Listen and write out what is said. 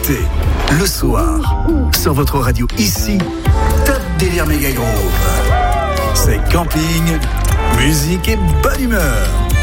écoutez, le soir, sur votre radio ici, Top Délire Méga Groove. C'est camping, musique et bonne humeur.